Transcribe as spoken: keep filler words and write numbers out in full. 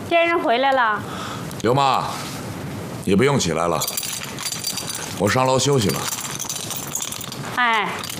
先生回来了。 刘妈，你不用起来了，我上楼休息吧。 哎。